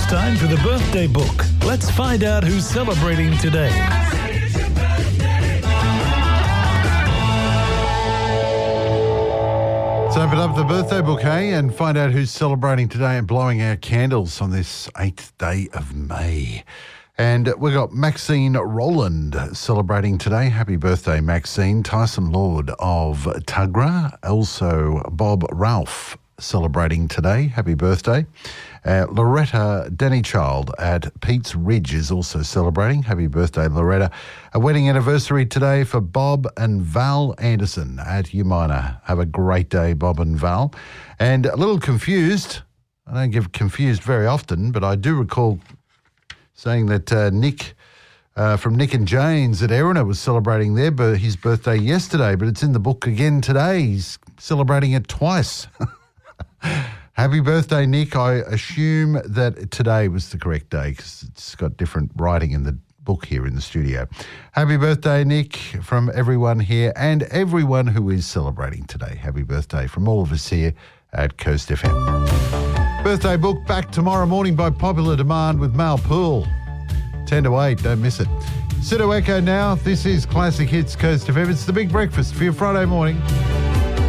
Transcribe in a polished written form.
It's time for the birthday book. Let's find out who's celebrating today. Let's open up the birthday book, hey, and find out who's celebrating today and blowing out candles on this 8th day of May. And we've got Maxine Rowland celebrating today. Happy birthday, Maxine. Tyson Lord of Tuggerah. Also, Bob Ralph celebrating today. Happy birthday. Loretta Dennychild at Pete's Ridge is also celebrating. Happy birthday, Loretta. A wedding anniversary today for Bob and Val Anderson at Umina. Have a great day, Bob and Val. And a little confused. I don't get confused very often, but I do recall saying that Nick from Nick and Jane's at Erina was celebrating his birthday yesterday, but it's in the book again today. He's celebrating it twice. Happy birthday, Nick. I assume that today was the correct day because it's got different writing in the book here in the studio. Happy birthday, Nick, from everyone here and everyone who is celebrating today. Happy birthday from all of us here at Coast FM. Birthday book back tomorrow morning by popular demand with Mal Poole. 10 to 8, don't miss it. Sido Echo now. This is Classic Hits Coast FM. It's the big breakfast for your Friday morning.